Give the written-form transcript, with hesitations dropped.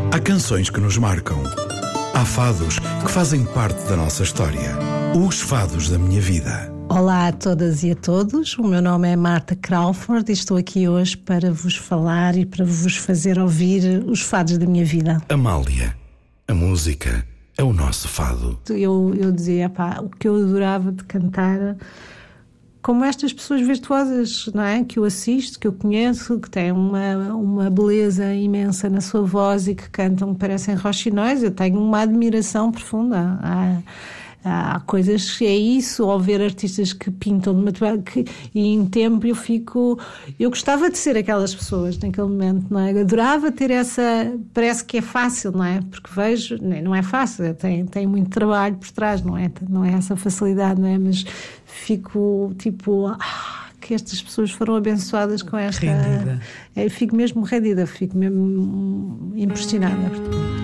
Há canções que nos marcam. Há fados que fazem parte da nossa história. Os fados da minha vida. Olá a todas e a todos, o meu nome é Marta Crawford e estou aqui hoje para vos falar e para vos fazer ouvir os fados da minha vida. Amália, a música é o nosso fado. Eu dizia, o que eu adorava de cantar, como estas pessoas virtuosas, não é? Que eu assisto, que eu conheço, que têm uma beleza imensa na sua voz e que cantam, que parecem roxinóis. Eu tenho uma admiração profunda. Há coisas que é isso, ou ver artistas que pintam de material e em tempo eu gostava de ser aquelas pessoas naquele momento, não é? Eu adorava ter parece que é fácil, não é? Porque vejo, não é fácil, tem muito trabalho por trás, não é essa facilidade, não é? Mas fico tipo, que estas pessoas foram abençoadas com esta... Rendida. Fico mesmo rendida, fico mesmo impressionada.